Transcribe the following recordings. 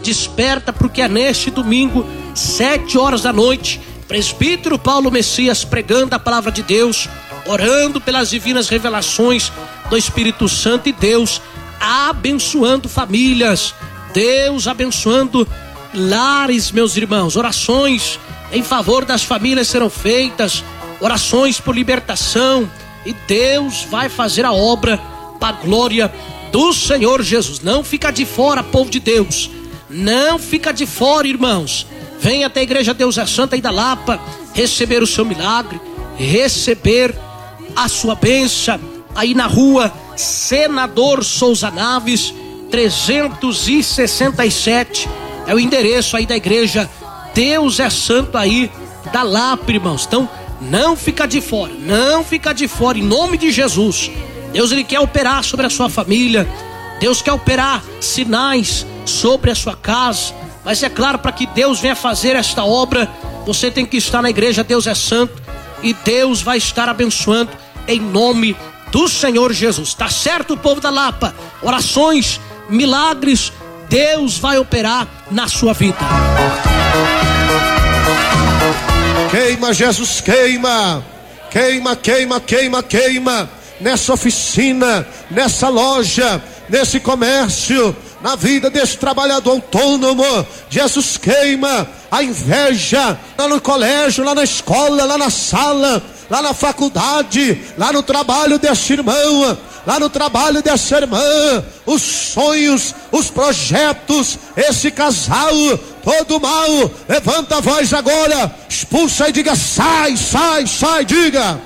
desperta, porque é neste domingo, 7h da noite, presbítero Paulo Messias pregando a palavra de Deus, orando pelas divinas revelações do Espírito Santo, e Deus abençoando famílias, Deus abençoando lares, meus irmãos. Orações em favor das famílias serão feitas, orações por libertação, e Deus vai fazer a obra para a glória do Senhor Jesus. Não fica de fora, povo de Deus, não fica de fora, irmãos. Venha até a Igreja Deus é Santo aí da Lapa, receber o seu milagre, receber a sua bênção, aí na rua Senador Souza Naves, 367, é o endereço aí da Igreja Deus é Santo aí da Lapa, irmãos. Então, não fica de fora, não fica de fora, em nome de Jesus. Deus, Ele quer operar sobre a sua família, Deus quer operar sinais sobre a sua casa, mas é claro, para que Deus venha fazer esta obra, você tem que estar na Igreja Deus é Santo, e Deus vai estar abençoando em nome do Senhor Jesus. Tá certo, povo da Lapa? Orações, milagres, Deus vai operar na sua vida. Queima, Jesus, queima, queima, queima, queima, queima, nessa oficina, nessa loja, nesse comércio, na vida desse trabalhador autônomo. Jesus, queima a inveja lá no colégio, lá na escola, lá na sala, lá na faculdade, lá no trabalho desse irmão, lá no trabalho dessa irmã, os sonhos, os projetos, esse casal, todo mal. Levanta a voz agora, expulsa e diga: sai, sai, sai, diga.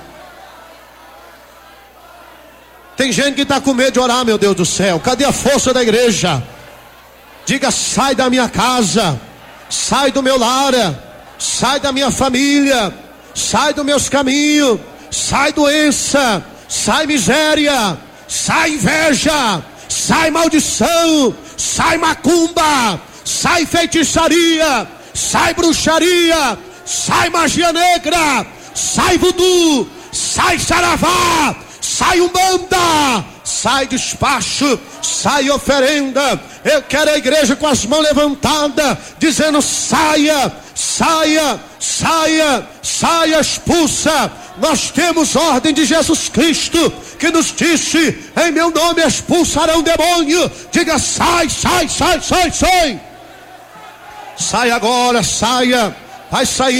Tem gente que está com medo de orar, meu Deus do céu. Cadê a força da igreja? Diga: sai da minha casa, sai do meu lar, sai da minha família, sai dos meus caminhos, sai doença, sai miséria, sai inveja, sai maldição, sai macumba, sai feitiçaria, sai bruxaria, sai magia negra, sai voodoo, sai saravá, sai umbanda, sai despacho, sai oferenda. Eu quero a igreja com as mãos levantadas, dizendo: saia, saia, saia, saia, expulsa. Nós temos ordem de Jesus Cristo, que nos disse: em meu nome expulsarão demônio. Diga: sai, sai, sai, sai, sai. Sai agora, saia, vai sair.